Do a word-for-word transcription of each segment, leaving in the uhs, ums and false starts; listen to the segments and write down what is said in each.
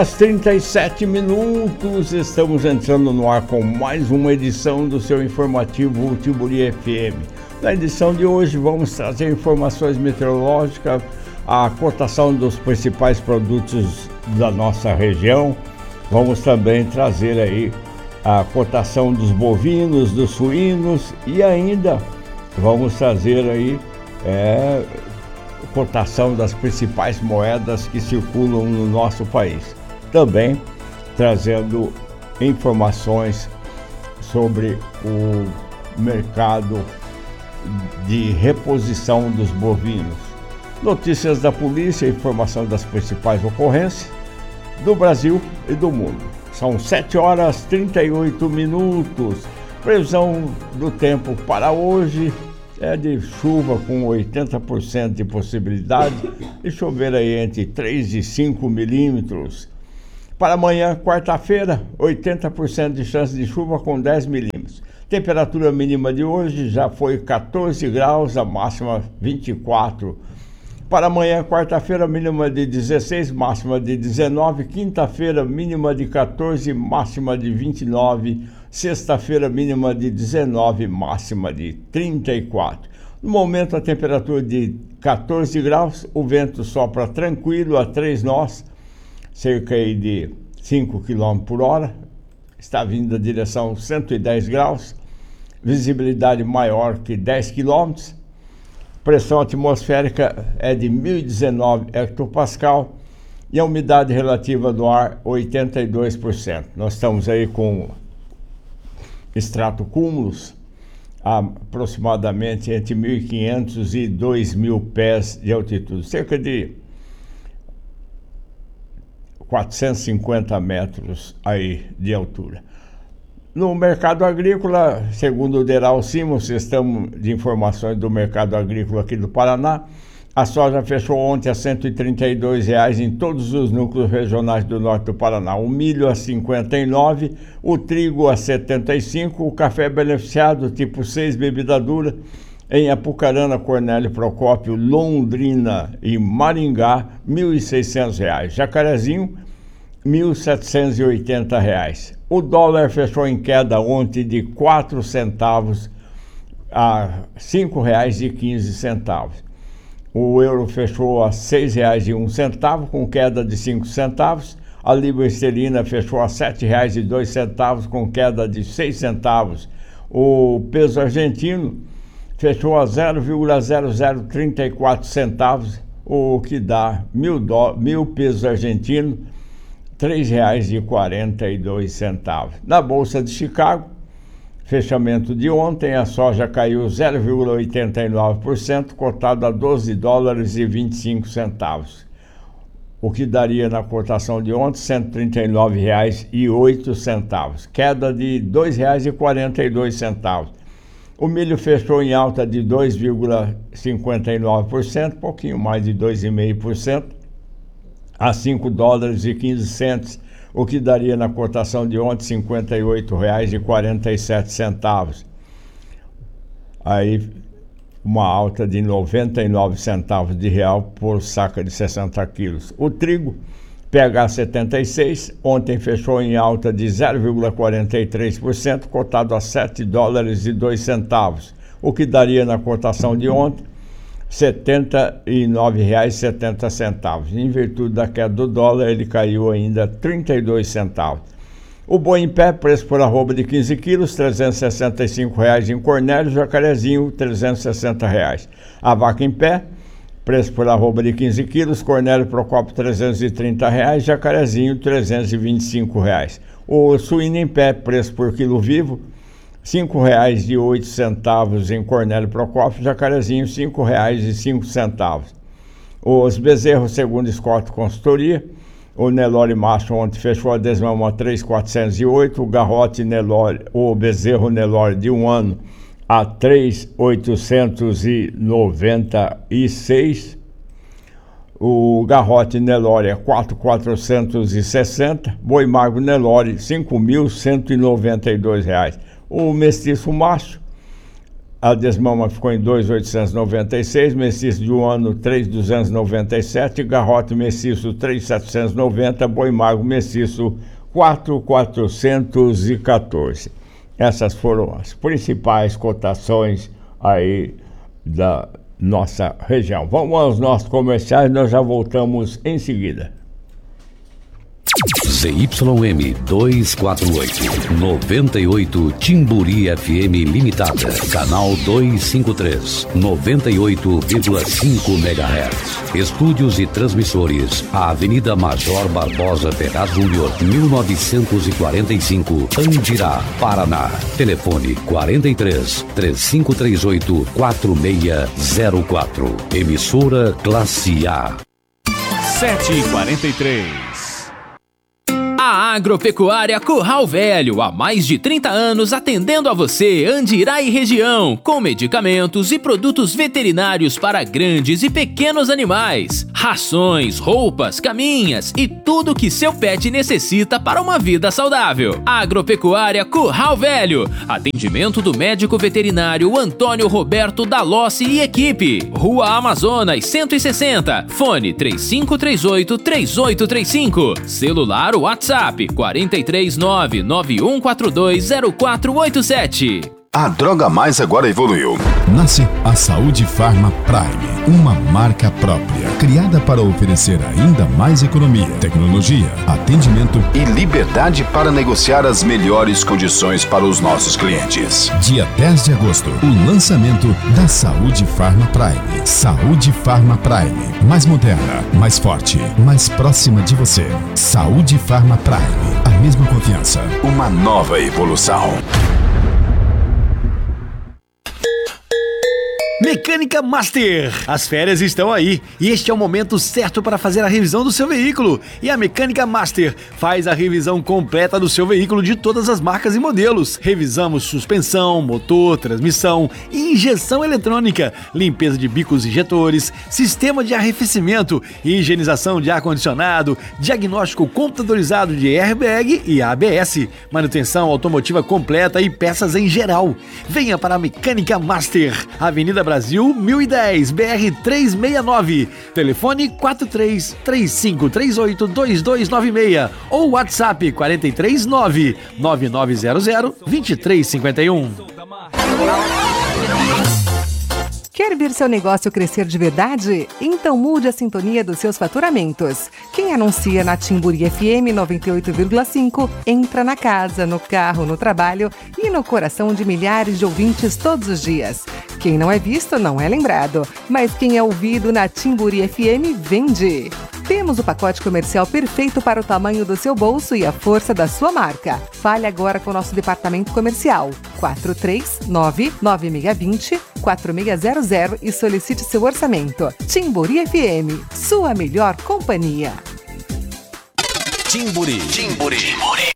Às trinta e sete minutos, estamos entrando no ar com mais uma edição do seu informativo Tiburi F M. Na edição de hoje vamos trazer informações meteorológicas, a cotação dos principais produtos da nossa região. Vamos também trazer aí a cotação dos bovinos, dos suínos e ainda vamos trazer aí é, cotação das principais moedas que circulam no nosso país. Também trazendo informações sobre o mercado de reposição dos bovinos. Notícias da polícia, informação das principais ocorrências do Brasil e do mundo. São sete horas e trinta e oito minutos. Previsão do tempo para hoje é de chuva com oitenta por cento de possibilidade e chover aí entre três e cinco milímetros. Para amanhã, quarta-feira, oitenta por cento de chance de chuva com dez milímetros. Temperatura mínima de hoje já foi quatorze graus, a máxima vinte e quatro. Para amanhã, quarta-feira, mínima de dezesseis, máxima de dezenove. Quinta-feira, mínima de quatorze, máxima de vinte e nove. Sexta-feira, mínima de dezenove, máxima de trinta e quatro. No momento, a temperatura de quatorze graus, o vento sopra tranquilo a três nós, cerca de cinco quilômetros por hora, está vindo da direção cento e dez graus, visibilidade maior que dez quilômetros, pressão atmosférica é de mil e dezenove hectopascal e a umidade relativa do ar oitenta e dois por cento. Nós estamos aí com extrato cúmulos aproximadamente entre mil e quinhentos e dois mil pés de altitude, cerca de quatrocentos e cinquenta metros aí de altura. No mercado agrícola, segundo o Deral Simons, sistema de informações do mercado agrícola aqui do Paraná, a soja fechou ontem a cento e trinta e dois reais em todos os núcleos regionais do norte do Paraná. O milho a cinquenta e nove, o trigo a setenta e cinco, o café beneficiado tipo seis bebida dura em Apucarana, Cornélio Procópio, Londrina e Maringá, mil e seiscentos reais. Jacarezinho, mil setecentos e oitenta reais. O dólar fechou em queda ontem de quatro centavos a cinco reais e quinze centavos. O euro fechou a seis reais e um centavo, com queda de cinco centavos. A libra esterlina fechou a sete reais e dois centavos, com queda de seis centavos. O peso argentino fechou a zero vírgula zero zero trinta e quatro centavos, o que dá mil, do, mil pesos argentinos, três reais e quarenta e dois centavos. Na Bolsa de Chicago, fechamento de ontem, a soja caiu zero vírgula oitenta e nove por cento, cotado a doze dólares e vinte e cinco centavos, o que daria na cotação de ontem cento e trinta e nove reais e oito centavos, queda de dois reais e quarenta e dois centavos. O milho fechou em alta de dois vírgula cinquenta e nove por cento, pouquinho mais de dois vírgula cinco por cento, a cinco dólares e quinze centavos, o que daria na cotação de ontem cinquenta e oito reais e quarenta e sete centavos. Aí uma alta de noventa e nove centavos de real por saca de sessenta quilos. O trigo P H setenta e seis, ontem fechou em alta de zero vírgula quarenta e três por cento, cotado a sete dólares e dois centavos, o que daria na cotação de ontem setenta e nove reais e setenta centavos. Em virtude da queda do dólar, ele caiu ainda trinta e dois centavos. O boi em pé, preço por arroba de quinze quilos, trezentos e sessenta e cinco reais em Cornélio, Jacarezinho, trezentos e sessenta reais. A vaca em pé, preço por arroba de quinze quilos, Cornélio Procópio, trezentos e trinta reais, Jacarezinho, trezentos e vinte e cinco reais. O suíno em pé, preço por quilo vivo, cinco reais e oito centavos em Cornélio Procópio, Jacarezinho, cinco reais e cinco centavos. Os bezerros, segundo Scott Consultoria, o Nelore macho ontem fechou a desmama a três mil quatrocentos e oito, o garrote Nelore, o bezerro Nelore de um ano a três mil oitocentos e noventa e seis, o garrote Nelore a quatro mil quatrocentos e sessenta, boi magro Nelore cinco mil cento e noventa e dois reais. O mestiço macho a desmama ficou em dois mil oitocentos e noventa e seis, mestiço de um ano três mil duzentos e noventa e sete, garrote mestiço três mil setecentos e noventa, boi magro mestiço quatro mil quatrocentos e quatorze. Essas foram as principais cotações aí da nossa região. Vamos aos nossos comerciais, nós já voltamos em seguida. Z Y M duzentos e quarenta e oito, noventa e oito Timburi F M Limitada, canal duzentos e cinquenta e três, noventa e oito vírgula cinco megahertz. Estúdios e transmissores, a Avenida Major Barbosa Ferraz Júnior, mil novecentos e quarenta e cinco, Andirá, Paraná. Telefone quarenta e três, três cinco três oito, quatro seis zero quatro. Emissora Classe A. sete e quarenta e três. A Agropecuária Curral Velho, há mais de trinta anos atendendo a você, Andirá e região, com medicamentos e produtos veterinários para grandes e pequenos animais, rações, roupas, caminhas e tudo que seu pet necessita para uma vida saudável. Agropecuária Curral Velho, atendimento do médico veterinário Antônio Roberto Dalossi e equipe, Rua Amazonas cento e sessenta, fone três cinco três oito, três oito três cinco, celular WhatsApp quatro três nove, nove um quatro dois, zero quatro oito sete. A Droga Mais agora evoluiu. Nasce a Saúde Farma Prime, uma marca própria, criada para oferecer ainda mais economia, tecnologia, atendimento e liberdade para negociar as melhores condições para os nossos clientes. Dia dez de agosto, o lançamento da Saúde Farma Prime. Saúde Farma Prime, mais moderna, mais forte, mais próxima de você. Saúde Farma Prime, a mesma confiança. Uma nova evolução. Mecânica Master, as férias estão aí e este é o momento certo para fazer a revisão do seu veículo. E a Mecânica Master faz a revisão completa do seu veículo de todas as marcas e modelos. Revisamos suspensão, motor, transmissão, injeção eletrônica, limpeza de bicos injetores, sistema de arrefecimento, higienização de ar-condicionado, diagnóstico computadorizado de airbag e A B S, manutenção automotiva completa e peças em geral. Venha para a Mecânica Master, Avenida Brasil mil e dez, B R trezentos e sessenta e nove, telefone quatro três três cinco três oito dois dois nove seis ou WhatsApp quatro três nove, nove nove zero zero, dois três cinco um. Quer ver seu negócio crescer de verdade? Então mude a sintonia dos seus faturamentos. Quem anuncia na Timburi F M noventa e oito vírgula cinco entra na casa, no carro, no trabalho e no coração de milhares de ouvintes todos os dias. Quem não é visto não é lembrado, mas quem é ouvido na Timburi F M vende. Temos o pacote comercial perfeito para o tamanho do seu bolso e a força da sua marca. Fale agora com o nosso departamento comercial quatro três nove, nove seis dois zero, quatro seis zero zero e solicite seu orçamento. Timburi F M, sua melhor companhia. Timburi. Timburi.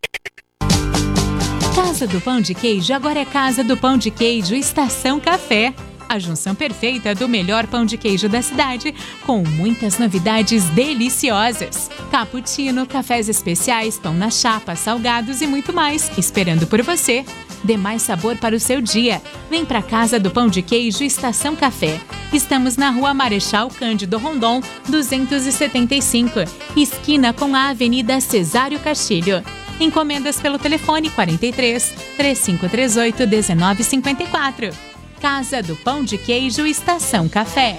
Casa do Pão de Queijo agora é Casa do Pão de Queijo Estação Café. A junção perfeita do melhor pão de queijo da cidade, com muitas novidades deliciosas. Cappuccino, cafés especiais, pão na chapa, salgados e muito mais, esperando por você. Dê mais sabor para o seu dia. Vem para Casa do Pão de Queijo Estação Café. Estamos na Rua Marechal Cândido Rondon, duzentos e setenta e cinco, esquina com a Avenida Cesário Castilho. Encomendas pelo telefone quatro três, três cinco três oito, um nove cinco quatro. Casa do Pão de Queijo Estação Café.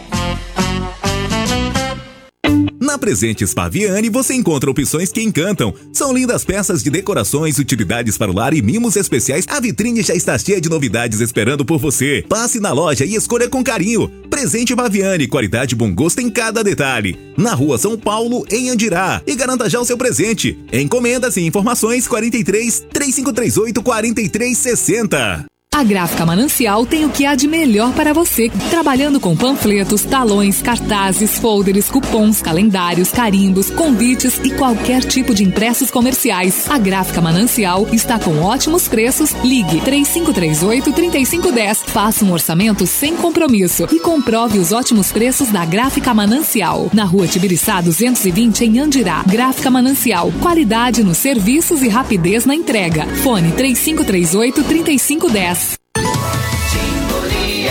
Na Presentes Paviani você encontra opções que encantam. São lindas peças de decorações, utilidades para o lar e mimos especiais. A vitrine já está cheia de novidades esperando por você. Passe na loja e escolha com carinho. Presente Paviani, qualidade e bom gosto em cada detalhe. Na Rua São Paulo, em Andirá. E garanta já o seu presente. Encomendas e informações quatro três, três cinco três oito, quatro três seis zero. A Gráfica Manancial tem o que há de melhor para você, trabalhando com panfletos, talões, cartazes, folders, cupons, calendários, carimbos, convites e qualquer tipo de impressos comerciais. A Gráfica Manancial está com ótimos preços. Ligue três cinco três oito, três cinco um zero, faça um orçamento sem compromisso e comprove os ótimos preços da Gráfica Manancial. Na Rua Tibiriçá duzentos e vinte, em Andirá. Gráfica Manancial, qualidade nos serviços e rapidez na entrega. Fone três cinco três oito, três cinco um zero.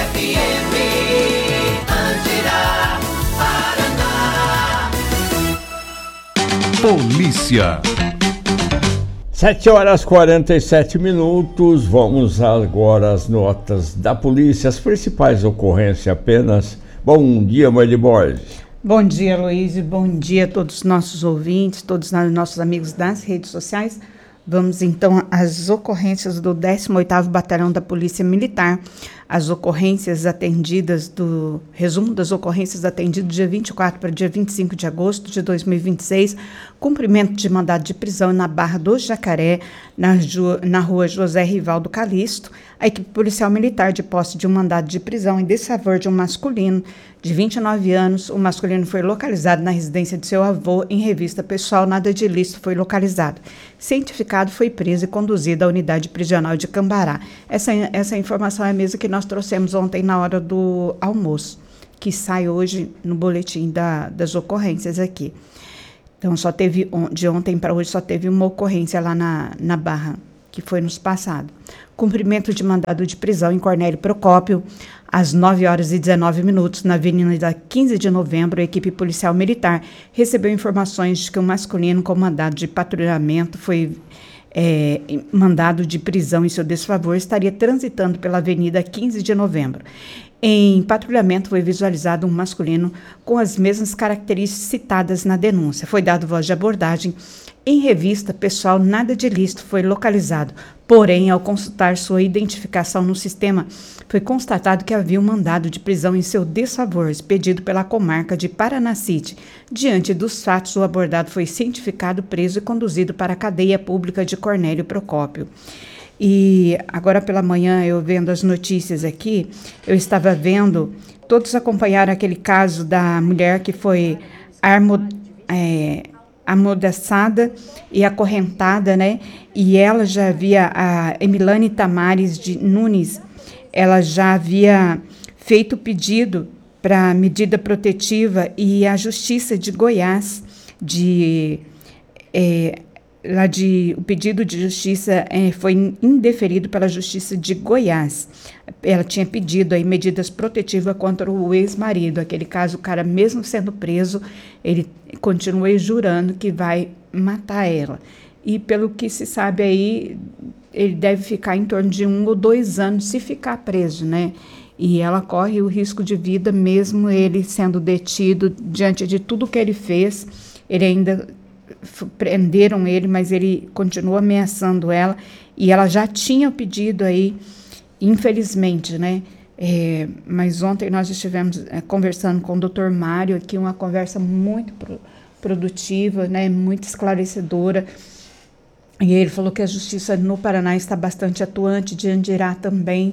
Polícia. sete horas e quarenta e sete minutos, vamos agora às notas da polícia, as principais ocorrências apenas. Bom dia, Marli Borges. Bom dia, Luiz, bom dia a todos os nossos ouvintes, todos os nossos amigos das redes sociais. Vamos então às ocorrências do décimo oitavo Batalhão da Polícia Militar, as ocorrências atendidas do resumo das ocorrências atendidas do dia vinte e quatro para dia vinte e cinco de agosto de dois mil e vinte e seis, cumprimento de mandado de prisão na Barra do Jacaré, na, Ju, na rua José Rivaldo Calixto. A equipe policial militar de posse de um mandado de prisão em desfavor de um masculino de vinte e nove anos. O masculino foi localizado na residência de seu avô. Em revista pessoal, nada de ilícito foi localizado. Cientificado, foi preso e conduzido à unidade prisional de Cambará. Essa, essa informação é a mesma que nós trouxemos ontem na hora do almoço, que sai hoje no boletim da, das ocorrências aqui. Então, só teve, de ontem para hoje, só teve uma ocorrência lá na, na Barra, que foi nos passado. Cumprimento de mandado de prisão em Cornélio Procópio, às nove horas e dezenove minutos, na Avenida quinze de novembro, a equipe policial militar recebeu informações de que um masculino com mandado de patrulhamento foi é, mandado de prisão em seu desfavor, estaria transitando pela Avenida quinze de novembro. Em patrulhamento foi visualizado um masculino com as mesmas características citadas na denúncia. Foi dado voz de abordagem. Em revista pessoal, nada de ilícito foi localizado. Porém, ao consultar sua identificação no sistema, foi constatado que havia um mandado de prisão em seu desfavor, expedido pela comarca de Paranacite. Diante dos fatos, o abordado foi cientificado, preso e conduzido para a cadeia pública de Cornélio Procópio. E agora pela manhã, eu vendo as notícias aqui, eu estava vendo, todos acompanharam aquele caso da mulher que foi armo, é, amordaçada e acorrentada, né? E ela já havia, a Emilane Tamares de Nunes, ela já havia feito pedido para medida protetiva e a Justiça de Goiás, de... É, lá de, o pedido de justiça é, foi indeferido pela Justiça de Goiás. Ela tinha pedido aí medidas protetivas contra o ex-marido. Aquele caso, o cara, mesmo sendo preso, ele continua jurando que vai matar ela. E pelo que se sabe aí, ele deve ficar em torno de um ou dois anos se ficar preso, né? E ela corre o risco de vida, mesmo ele sendo detido, diante de tudo que ele fez. Ele ainda... prenderam ele, mas ele continuou ameaçando ela, e ela já tinha pedido aí, infelizmente, né? É, mas ontem nós estivemos é, conversando com o doutor Mário aqui, uma conversa muito pro, produtiva, né? Muito esclarecedora, e ele falou que a justiça no Paraná está bastante atuante, de Andirá também,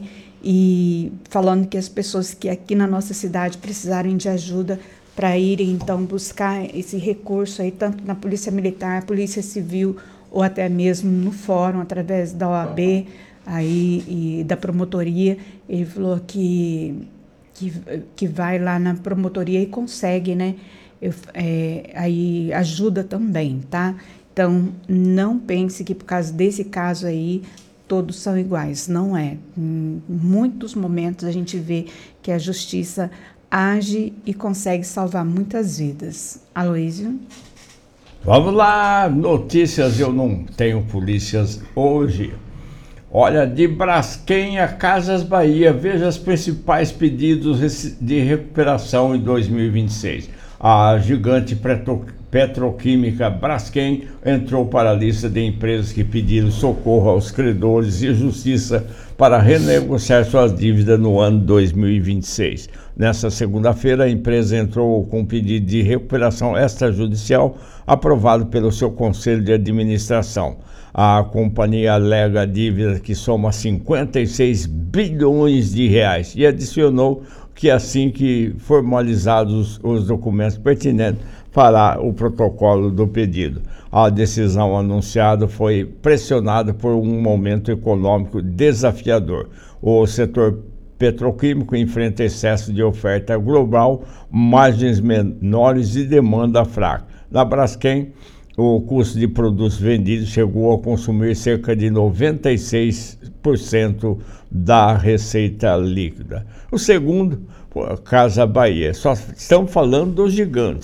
e falando que as pessoas que aqui na nossa cidade precisarem de ajuda para irem, então, buscar esse recurso aí, tanto na Polícia Militar, Polícia Civil, ou até mesmo no fórum, através da O A B aí, e da promotoria. Ele falou que, que, que vai lá na promotoria e consegue, né? Eu, é, aí ajuda também, tá? Então, não pense que por causa desse caso aí, todos são iguais. Não é. Em muitos momentos a gente vê que a justiça age e consegue salvar muitas vidas. Aloísio? Vamos lá, notícias, eu não tenho polícias hoje. Olha, de Braskem a Casas Bahia, veja os principais pedidos de recuperação em dois mil e vinte e seis. A gigante petro, petroquímica Braskem entrou para a lista de empresas que pediram socorro aos credores e justiça para renegociar suas dívidas no ano dois mil e vinte e seis. Nessa segunda-feira, a empresa entrou com um pedido de recuperação extrajudicial aprovado pelo seu Conselho de Administração. A companhia alega dívida que soma cinquenta e seis bilhões de reais e adicionou que assim que formalizados os documentos pertinentes, fará o protocolo do pedido. A decisão anunciada foi pressionada por um momento econômico desafiador. O setor petroquímico enfrenta excesso de oferta global, margens menores e demanda fraca. Na Braskem, o custo de produtos vendidos chegou a consumir cerca de noventa e seis por cento da receita líquida. O segundo, Casa Bahia. Só estamos falando dos gigantes.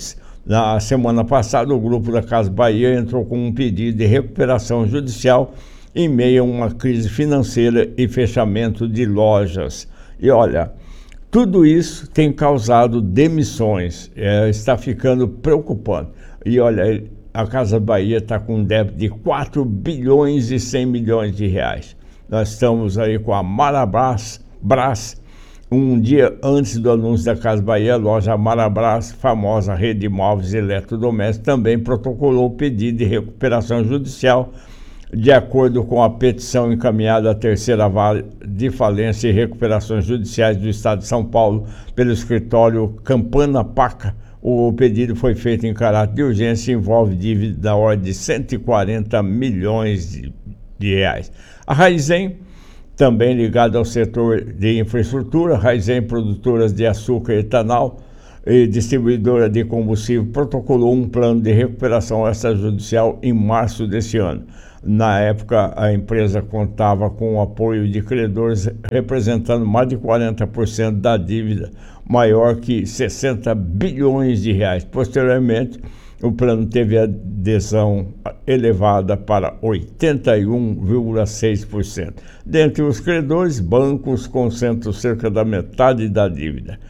Na semana passada, o grupo da Casas Bahia entrou com um pedido de recuperação judicial em meio a uma crise financeira e fechamento de lojas. E olha, tudo isso tem causado demissões, é, está ficando preocupante. E olha, a Casas Bahia está com um débito de quatro bilhões e cem milhões de reais. Nós estamos aí com a Marabras, Brás, um dia antes do anúncio da Casas Bahia, a loja Marabras, famosa rede de imóveis eletrodomésticos, também protocolou o pedido de recuperação judicial de acordo com a petição encaminhada à terceira vara de falência e recuperações judiciais do Estado de São Paulo pelo escritório Campana Paca. O pedido foi feito em caráter de urgência e envolve dívida da ordem de cento e quarenta milhões de, de reais. A Raizen, também ligada ao setor de infraestrutura, Raizen, produtoras de açúcar e etanol e distribuidora de combustível, protocolou um plano de recuperação extrajudicial em março deste ano. Na época, a empresa contava com o apoio de credores representando mais de quarenta por cento da dívida, maior que sessenta bilhões de reais. Posteriormente, o plano teve adesão elevada para oitenta e um vírgula seis por cento. Dentre os credores, bancos concentram cerca da metade da dívida.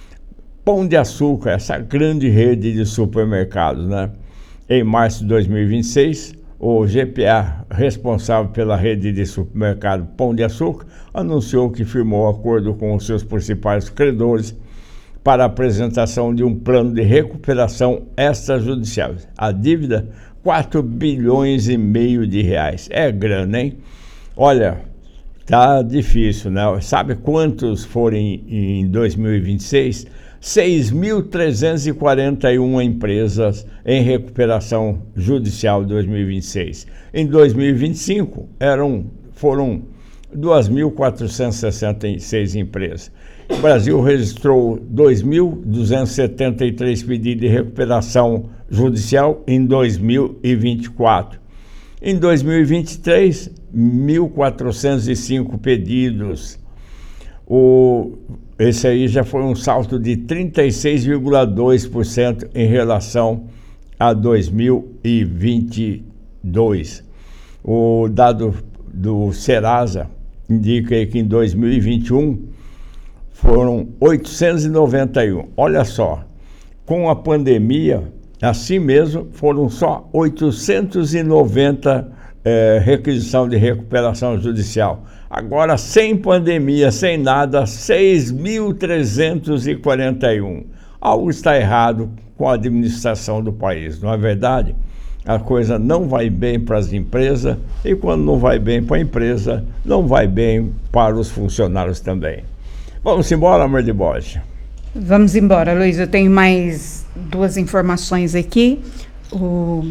Pão de Açúcar, essa grande rede de supermercados, né? Em março de dois mil e vinte e seis, o G P A, responsável pela rede de supermercado Pão de Açúcar, anunciou que firmou acordo com os seus principais credores para a apresentação de um plano de recuperação extrajudicial. A dívida, quatro bilhões e meio de reais. É grana, hein? Olha, tá difícil, né? Sabe quantos foram em, em dois mil e vinte e seis? seis mil trezentas e quarenta e uma empresas em recuperação judicial em dois mil e vinte e seis. Em dois mil e vinte e cinco, eram, foram duas mil quatrocentas e sessenta e seis empresas. O Brasil registrou dois mil duzentos e setenta e três pedidos de recuperação judicial em dois mil e vinte e quatro. Em dois mil e vinte e três, mil quatrocentos e cinco pedidos. O, esse aí já foi um salto de trinta e seis vírgula dois por cento em relação a dois mil e vinte e dois. O dado do Serasa indica aí que em dois mil e vinte e um foram oitocentos e noventa e um. Olha só, com a pandemia, assim mesmo, foram só oitocentos e noventa é, requisição de recuperação judicial. Agora, sem pandemia, sem nada, seis mil trezentos e quarenta e um. Algo está errado com a administração do país, não é verdade? A coisa não vai bem para as empresas e quando não vai bem para a empresa, não vai bem para os funcionários também. Vamos embora, amor de bode? Vamos embora, Luiz. Eu tenho mais duas informações aqui. O...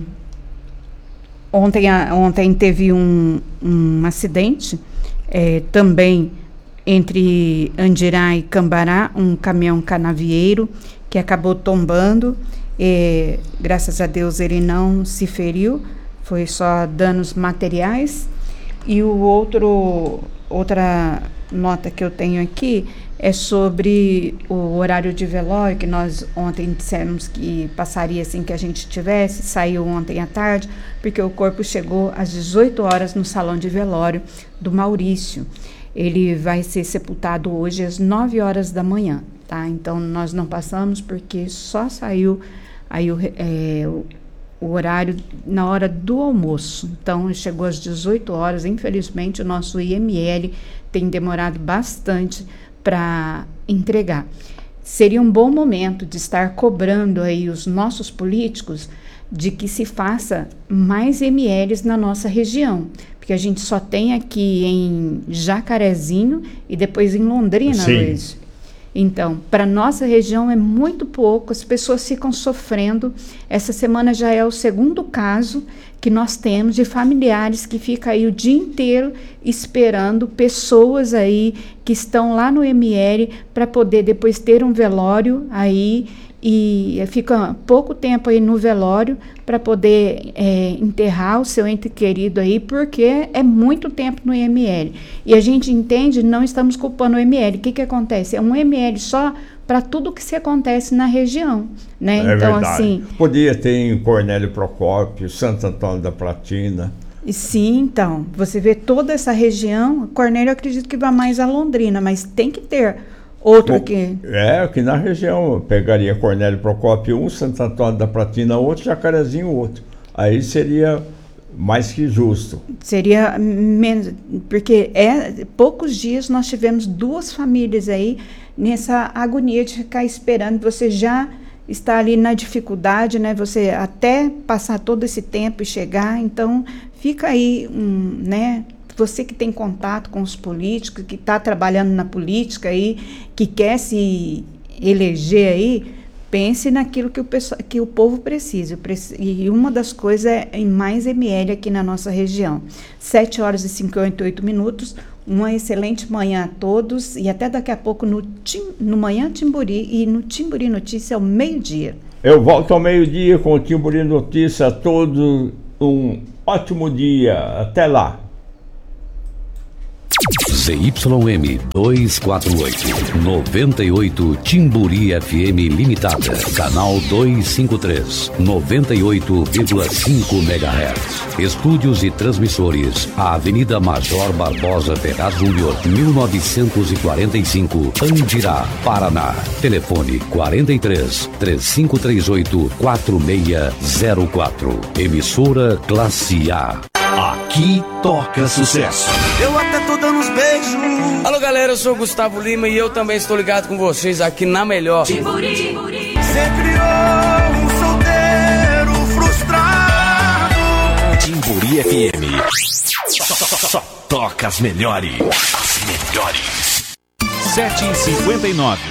Ontem, ontem teve um, um acidente, é, também entre Andirá e Cambará, um caminhão canavieiro que acabou tombando. É, graças a Deus ele não se feriu, foi só danos materiais. E o outro, outra nota que eu tenho aqui é sobre o horário de velório, que nós ontem dissemos que passaria assim que a gente tivesse, saiu ontem à tarde, porque o corpo chegou às dezoito horas no salão de velório do Maurício. Ele vai ser sepultado hoje às nove horas da manhã, tá? Então nós não passamos porque só saiu aí o, é, o, o horário na hora do almoço. Então chegou às dezoito horas, infelizmente o nosso I M L tem demorado bastante para entregar. Seria um bom momento de estar cobrando aí os nossos políticos de que se faça mais M Ls na nossa região, porque a gente só tem aqui em Jacarezinho e depois em Londrina, Luiz. Então, para nossa região é muito pouco, as pessoas ficam sofrendo. Essa semana já é o segundo caso que nós temos de familiares que ficam aí o dia inteiro esperando pessoas aí que estão lá no M L para poder depois ter um velório aí e fica pouco tempo aí no velório para poder é, enterrar o seu ente querido aí, porque é muito tempo no I M L. E a gente entende, não estamos culpando o I M L. O que que acontece? É um I M L só para tudo que se acontece na região, né? É então, verdade. assim... Podia ter em Cornélio Procópio, Santo Antônio da Platina. Sim, então, você vê toda essa região, Cornélio eu acredito que vai mais a Londrina, mas tem que ter outro aqui. É, aqui na região, eu pegaria Cornélio Procópio um, Santo Antônio da Platina outro, Jacarezinho outro. Aí seria mais que justo. Seria menos, porque é, poucos dias nós tivemos duas famílias aí nessa agonia de ficar esperando, você já está ali na dificuldade, né? Você até passar todo esse tempo e chegar, então fica aí, um, né? Você que tem contato com os políticos, que está trabalhando na política aí, que quer se eleger aí, pense naquilo que o, pessoal, que o povo precisa. E uma das coisas é em mais M L aqui na nossa região. sete horas e cinquenta e oito minutos, uma excelente manhã a todos e até daqui a pouco no, tim, no Manhã Timburi e no Timburi Notícia ao meio-dia. Eu volto ao meio-dia com o Timburi Notícia. A todos um ótimo dia. Até lá. Z Y M duzentos e quarenta e oito, noventa e oito Timburi F M Limitada, canal duzentos e cinquenta e três, noventa e oito vírgula cinco megahertz. Estúdios e transmissores, a Avenida Major Barbosa Ferraz Júnior, mil novecentos e quarenta e cinco, Andirá, Paraná. Telefone quarenta e três, três cinco três oito, quatro seis zero quatro. Emissora Classe A. Aqui toca sucesso. Eu até tô dando uns beijos. Alô galera, eu sou o Gustavo Lima e eu também estou ligado com vocês aqui na melhor. Timburi, Timburi. Sempre um solteiro frustrado. Timburi F M. Só, só, só, só toca as melhores. As melhores. sete e cinquenta e nove.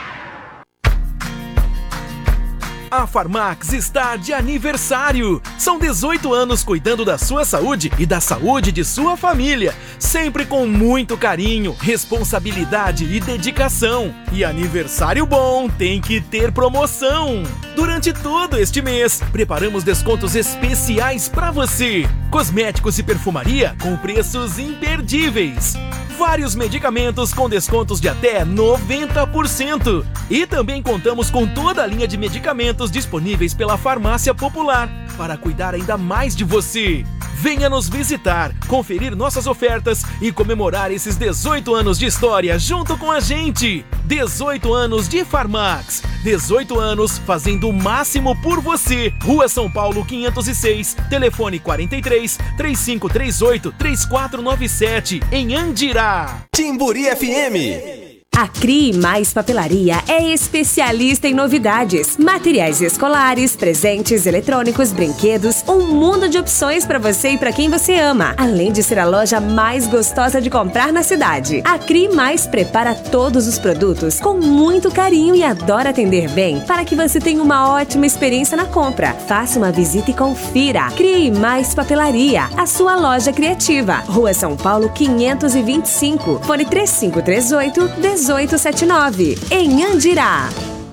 A Farmax está de aniversário. São dezoito anos cuidando da sua saúde e da saúde de sua família. Sempre com muito carinho, responsabilidade e dedicação. E aniversário bom tem que ter promoção. Durante todo este mês, preparamos descontos especiais para você. Cosméticos e perfumaria com preços imperdíveis. Vários medicamentos com descontos de até noventa por cento. E também contamos com toda a linha de medicamentos disponíveis pela Farmácia Popular para cuidar ainda mais de você. Venha nos visitar, conferir nossas ofertas e comemorar esses dezoito anos de história junto com a gente. dezoito anos de Farmax. dezoito anos fazendo o máximo por você. Rua São Paulo quinhentos e seis, telefone quarenta e três, três cinco três oito, três quatro nove sete, em Andirá. Timburi F M. A Cri Mais Papelaria é especialista em novidades, materiais escolares, presentes eletrônicos, brinquedos, um mundo de opções para você e para quem você ama, além de ser a loja mais gostosa de comprar na cidade. A Cri Mais prepara todos os produtos com muito carinho e adora atender bem para que você tenha uma ótima experiência na compra. Faça uma visita e confira. Cri Mais Papelaria, a sua loja criativa. Rua São Paulo quinhentos e vinte e cinco, fone três cinco três oito, dezoito setenta e nove, em Andirá.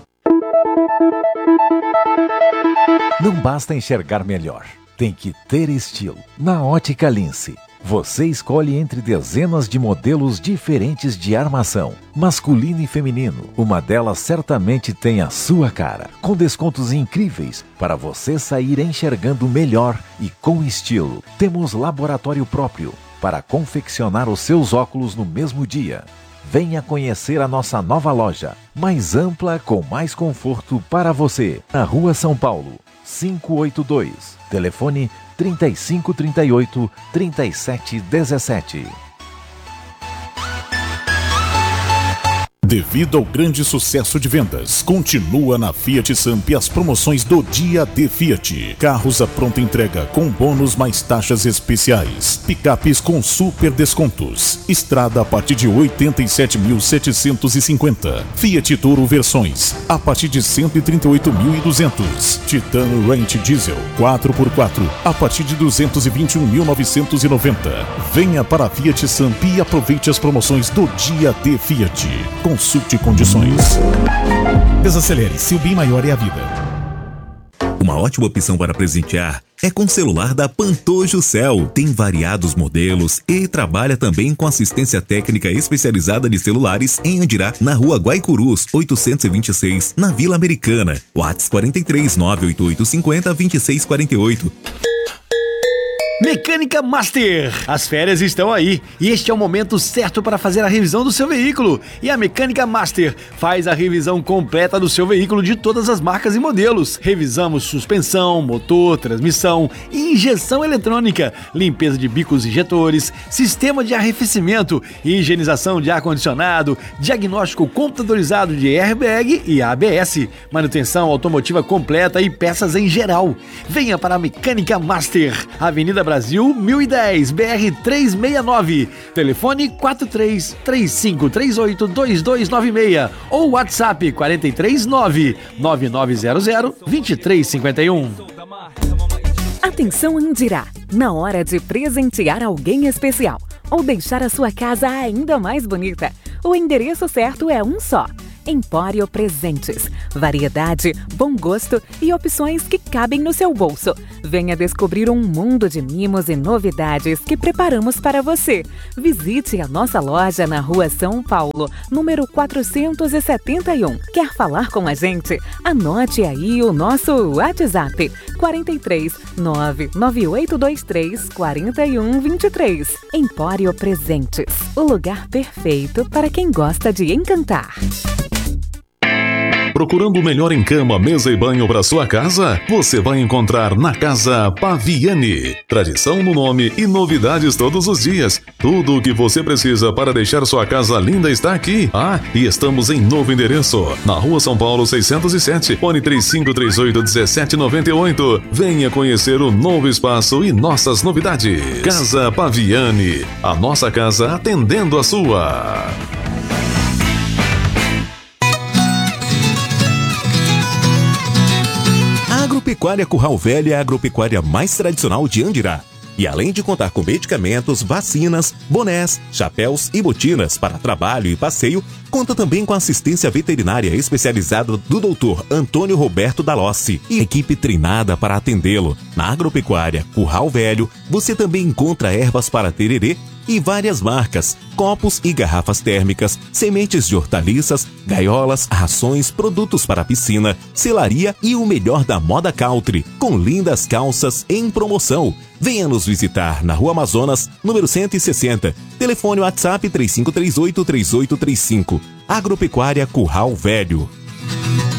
Não basta enxergar melhor, tem que ter estilo. Na Ótica Lince, você escolhe entre dezenas de modelos diferentes de armação, masculino e feminino. Uma delas certamente tem a sua cara, com descontos incríveis para você sair enxergando melhor e com estilo. Temos laboratório próprio para confeccionar os seus óculos no mesmo dia. Venha conhecer a nossa nova loja, mais ampla, com mais conforto para você. Na Rua São Paulo, quinhentos e oitenta e dois. Telefone trinta e cinco, trinta e oito, trinta e sete, dezessete. Devido ao grande sucesso de vendas, continua na Fiat Samp as promoções do Dia D Fiat. Carros à pronta entrega com bônus mais taxas especiais. Picapes com super descontos. Estrada a partir de oitenta e sete mil setecentos e cinquenta. Fiat Toro versões a partir de cento e trinta e oito mil e duzentos. Titano Ranch Diesel quatro por quatro a partir de duzentos e vinte e um mil novecentos e noventa. Venha para a Fiat Samp e aproveite as promoções do Dia D Fiat. Consulte condições. Desacelere, seu bem maior é a vida. Uma ótima opção para presentear é com celular da Pantojo Cell. Tem variados modelos e trabalha também com assistência técnica especializada de celulares em Andirá, na rua Guaicurus, oitocentos e vinte e seis, na Vila Americana. WhatsApp quarenta e três, nove oito oito cinco zero, dois seis quatro oito. Mecânica Master. As férias estão aí e este é o momento certo para fazer a revisão do seu veículo. E a Mecânica Master faz a revisão completa do seu veículo de todas as marcas e modelos. Revisamos suspensão, motor, transmissão, injeção eletrônica, limpeza de bicos injetores, sistema de arrefecimento, higienização de ar-condicionado, diagnóstico computadorizado de airbag e A B S, manutenção automotiva completa e peças em geral. Venha para a Mecânica Master, Avenida Brasil mil e dez, B R trezentos e sessenta e nove, telefone quatro três três cinco três oito dois dois nove seis ou WhatsApp quatro três nove nove nove zero zero dois três cinco um. Atenção Andirá, na hora de presentear alguém especial ou deixar a sua casa ainda mais bonita, o endereço certo é um só. Empório Presentes. Variedade, bom gosto e opções que cabem no seu bolso. Venha descobrir um mundo de mimos e novidades que preparamos para você. Visite a nossa loja na Rua São Paulo, número quatrocentos e setenta e um. Quer falar com a gente? Anote aí o nosso WhatsApp quarenta e três, nove nove oito dois três, quatro um dois três. Empório Presentes. O lugar perfeito para quem gosta de encantar. Procurando o melhor em cama, mesa e banho para sua casa? Você vai encontrar na Casa Paviani. Tradição no nome e novidades todos os dias. Tudo o que você precisa para deixar sua casa linda está aqui. Ah, e estamos em novo endereço, na Rua São Paulo seiscentos e sete, fone três cinco três oito um sete nove oito. Venha conhecer o novo espaço e nossas novidades. Casa Paviani, a nossa casa atendendo a sua. A Agropecuária Curral Velho é a agropecuária mais tradicional de Andirá. E além de contar com medicamentos, vacinas, bonés, chapéus e botinas para trabalho e passeio, conta também com assistência veterinária especializada do doutor Antônio Roberto Dalossi e equipe treinada para atendê-lo. Na Agropecuária Curral Velho, você também encontra ervas para tererê e várias marcas, copos e garrafas térmicas, sementes de hortaliças, gaiolas, rações, produtos para piscina, selaria e o melhor da moda country, com lindas calças em promoção. Venha nos visitar na Rua Amazonas, número cento e sessenta. Telefone WhatsApp três cinco três oito três oito três cinco. Agropecuária Curral Velho.